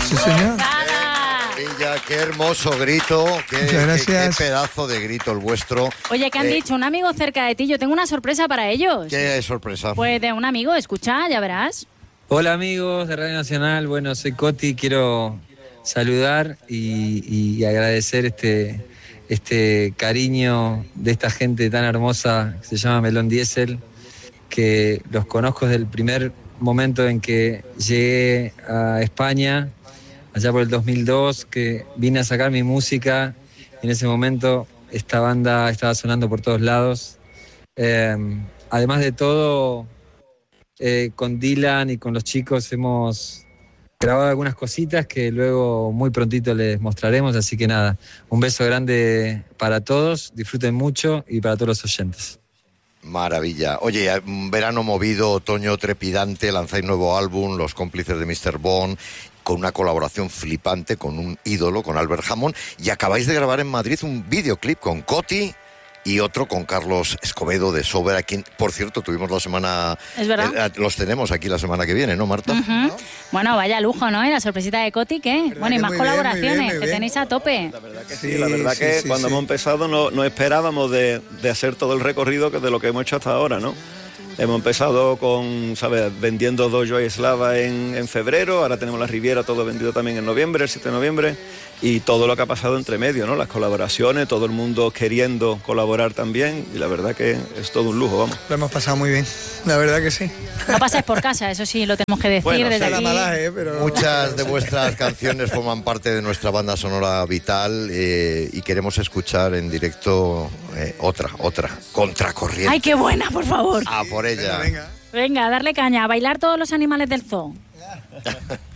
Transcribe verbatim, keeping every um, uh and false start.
Sí, señor. Villa, qué hermoso grito, qué, qué, qué pedazo de grito el vuestro. Oye, ¿qué han eh, dicho? Un amigo cerca de ti, yo tengo una sorpresa para ellos. ¿Qué sorpresa? Pues de un amigo, escucha, ya verás. Hola amigos de Radio Nacional, bueno, soy Coti, quiero saludar y, y agradecer este, este cariño de esta gente tan hermosa que se llama Melón Diesel, que los conozco desde el primer momento en que llegué a España, allá por el dos mil dos, que vine a sacar mi música. En ese momento esta banda estaba sonando por todos lados. Eh, además de todo, eh, con Dylan y con los chicos hemos grabado algunas cositas que luego muy prontito les mostraremos. Así que nada, un beso grande para todos, disfruten mucho y para todos los oyentes. Maravilla. Oye, un verano movido, otoño trepidante, lanzáis nuevo álbum, Los cómplices de míster Bond, con una colaboración flipante con un ídolo, con Albert Hammond, y acabáis de grabar en Madrid un videoclip con Coti y otro con Carlos Escobedo de Sober, a quien, por cierto, tuvimos la semana... ¿Es verdad? Eh, los tenemos aquí la semana que viene, ¿no, Marta? Uh-huh. ¿No? Bueno, vaya lujo, ¿no? Y la sorpresita de Coti, ¿qué? Bueno, y más colaboraciones, bien, bien, bien. Que tenéis a tope. La verdad que sí, sí la verdad sí, que sí, cuando sí. hemos empezado no, no esperábamos de, de hacer todo el recorrido que de lo que hemos hecho hasta ahora, ¿no? Hemos empezado con, ¿sabes?, vendiendo Dojo y Slava en, en febrero, ahora tenemos la Riviera todo vendido también en noviembre, el siete de noviembre, y todo lo que ha pasado entre medio, ¿no? Las colaboraciones, todo el mundo queriendo colaborar también, y la verdad que es todo un lujo, vamos. Lo hemos pasado muy bien, la verdad que sí. No pasáis por casa, eso sí, lo tenemos que decir bueno, desde aquí. Malaje, pero... Muchas de vuestras canciones forman parte de nuestra banda sonora vital eh, y queremos escuchar en directo eh, otra, otra, Contracorriente. ¡Ay, qué buena, por favor! Ah, por ella. Venga, venga. Venga, darle caña, a bailar todos los animales del zoo.